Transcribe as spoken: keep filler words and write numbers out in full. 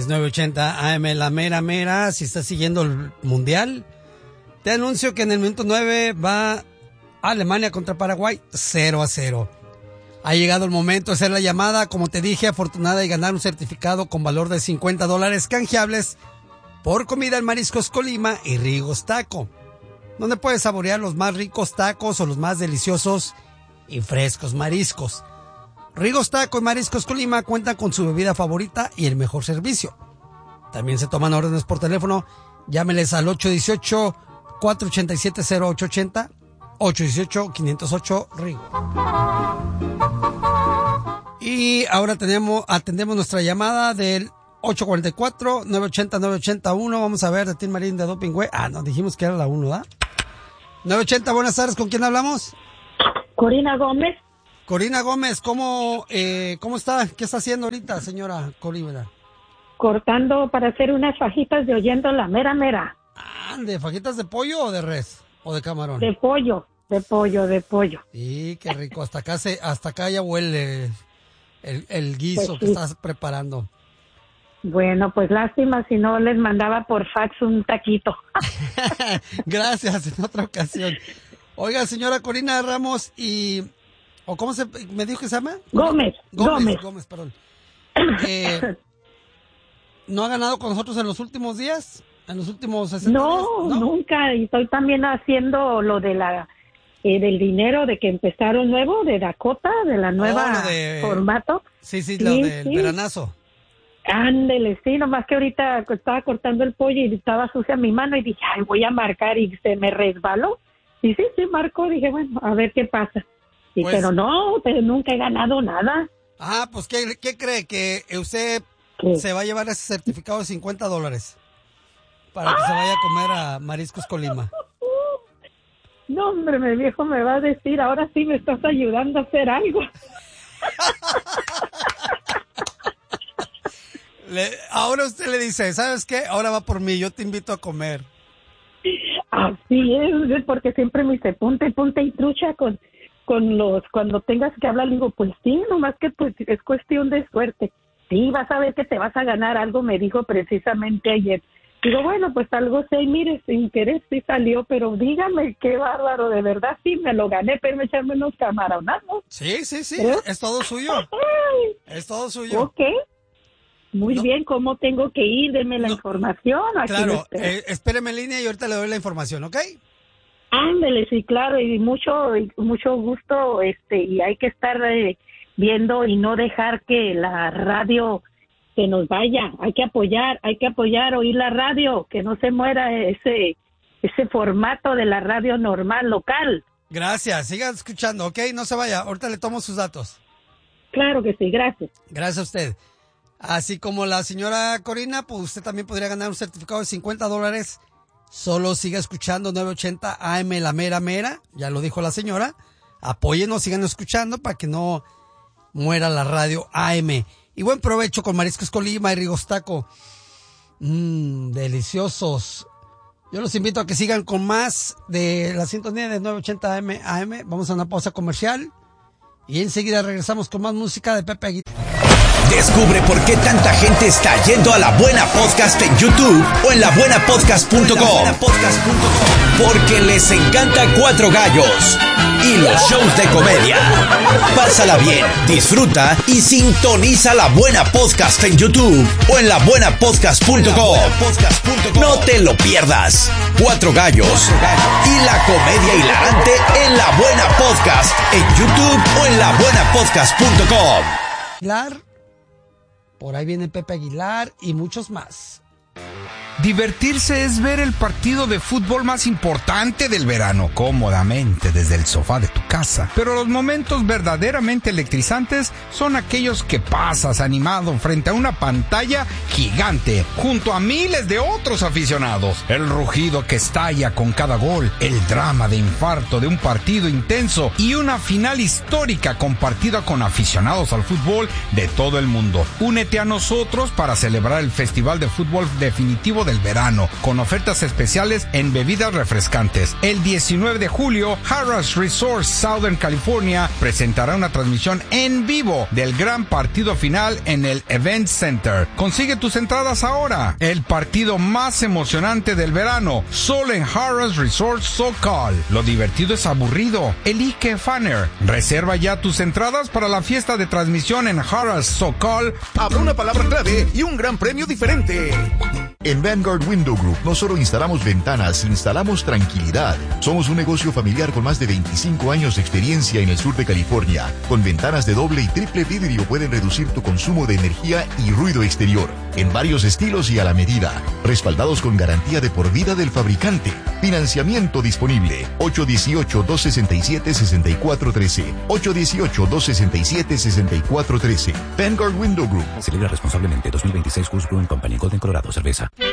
Es nueve ochenta A M, la mera mera. Si estás siguiendo el mundial, te anuncio que en el minuto nueve va Alemania contra Paraguay cero a cero. Ha llegado el momento de hacer la llamada, como te dije, afortunada y ganar un certificado con valor de cincuenta dólares canjeables por comida en Mariscos Colima y Rigos Taco, donde puedes saborear los más ricos tacos o los más deliciosos y frescos mariscos. Rigos Taco y Mariscos Colima cuentan con su bebida favorita y el mejor servicio. También se toman órdenes por teléfono. Llámeles al ocho uno ocho, cuatro ocho siete, cero ocho ocho cero, ocho uno ocho, cinco cero ocho, Rigo. Y ahora tenemos, atendemos nuestra llamada del ocho cuatro cuatro, nueve ocho cero, nueve ocho uno. Vamos a ver, de Team Marín de Doping, güey. Ah, no, dijimos que era la uno, ¿verdad? nueve ochenta, buenas tardes, ¿con quién hablamos? Corina Gómez. Corina Gómez, ¿cómo, eh, ¿cómo está? ¿Qué está haciendo ahorita, señora Corina? Cortando para hacer unas fajitas de oyendo la mera mera. Ah, ¿de fajitas de pollo o de res? ¿O de camarón? De pollo, de pollo, de pollo. Sí, qué rico. Hasta acá, se, hasta acá ya huele el, el guiso Pues que sí. estás preparando. Bueno, pues lástima si no les mandaba por fax un taquito. Gracias, en otra ocasión. Oiga, señora Corina Ramos y... ¿O cómo se me dijo que se llama? Gómez, Gómez. Gómez. Gómez, perdón. Eh, ¿No ha ganado con nosotros en los últimos días? ¿En los últimos sesenta No, días? No, nunca. Y estoy también haciendo lo de la eh, del dinero de que empezaron nuevo, de Dakota, de la nueva Oh, lo de- formato. Sí, sí, Sí, lo del sí. veranazo. Ándele, sí, nomás que ahorita estaba cortando el pollo y estaba sucia mi mano y dije, ay, voy a marcar y se me resbaló. Y sí, sí, marcó, dije, bueno, a ver qué pasa. Y Pues- pero no, pero nunca he ganado nada. Ah, pues, ¿qué, qué cree? Que usted ¿Qué? se va a llevar ese certificado de cincuenta dólares para que se vaya a comer a Mariscos Colima. No, hombre, mi viejo me va a decir, ahora sí me estás ayudando a hacer algo. Le- ahora usted le dice, ¿sabes qué? Ahora va por mí, yo te invito a comer. Así es, es porque siempre me dice, ponte, ponte y trucha con, con los, cuando tengas que hablar, digo, pues sí, nomás que pues es cuestión de suerte. Sí, vas a ver que te vas a ganar algo, me dijo precisamente ayer. Digo, bueno, pues algo sé, y mire, sin querer sí salió, pero dígame, qué bárbaro, de verdad sí me lo gané, pero echarme unos camaronazos. Sí, sí, sí, ¿Eh? es todo suyo, Ay, es todo suyo. ok, muy No. bien, ¿cómo tengo que ir? Deme la No. información. Aquí lo Claro, espero. eh, espéreme en línea y ahorita le doy la información, ¿ok? Ándele, sí, claro, y mucho, y mucho gusto, este, y hay que estar eh, viendo y no dejar que la radio se nos vaya. Hay que apoyar, hay que apoyar, oír la radio, que no se muera ese, ese formato de la radio normal, local. Gracias, siga escuchando, ¿ok? No se vaya, ahorita le tomo sus datos. Claro que sí, gracias. Gracias a usted. Así como la señora Corina, pues usted también podría ganar un certificado de cincuenta dólares. Solo siga escuchando nueve ochenta A M, la mera mera, ya lo dijo la señora. Apóyenos, sigan escuchando para que no muera la radio A M. Y buen provecho con Mariscos Colima y Rigos Taco. Mmm, deliciosos. Yo los invito a que sigan con más de la sintonía de nueve ochenta A M. A M. Vamos a una pausa comercial y enseguida regresamos con más música de Pepe Aguilar. Descubre por qué tanta gente está yendo a La Buena Podcast en YouTube o en la buena podcast punto com. Porque les encanta Cuatro Gallos y los shows de comedia. Pásala bien, disfruta y sintoniza La Buena Podcast en YouTube o en la buena podcast punto com. No te lo pierdas. Cuatro Gallos y la comedia hilarante en La Buena Podcast en YouTube o en la buena podcast punto com. Aguilar, por ahí viene Pepe Aguilar y muchos más. Divertirse es ver el partido de fútbol más importante del verano cómodamente desde el sofá de tu casa. Pero los momentos verdaderamente electrizantes son aquellos que pasas animado frente a una pantalla gigante junto a miles de otros aficionados. El rugido que estalla con cada gol, el drama de infarto de un partido intenso y una final histórica compartida con aficionados al fútbol de todo el mundo. Únete a nosotros para celebrar el Festival de Fútbol definitivo del verano, con ofertas especiales en bebidas refrescantes. El diecinueve de julio, Harrah's Resort Southern California presentará una transmisión en vivo del gran partido final en el Event Center. Consigue tus entradas ahora. El partido más emocionante del verano, solo en Harrah's Resort SoCal. Lo divertido es aburrido. Elige Fanner. Reserva ya tus entradas para la fiesta de transmisión en Harrah's SoCal. Habrá una palabra clave y un gran premio diferente. En Vanguard Window Group no solo instalamos ventanas, instalamos tranquilidad. Somos un negocio familiar con más de veinticinco años de experiencia en el sur de California. Con ventanas de doble y triple vidrio pueden reducir tu consumo de energía y ruido exterior. En varios estilos y a la medida. Respaldados con garantía de por vida del fabricante. Financiamiento disponible. ocho uno ocho, dos seis siete, seis cuatro uno tres. ocho uno ocho, dos seis siete, seis cuatro uno tres. Vanguard Window Group. Celebra responsablemente. dos mil veintiséis Coors Brewing Company, Golden, Colorado, cerveza.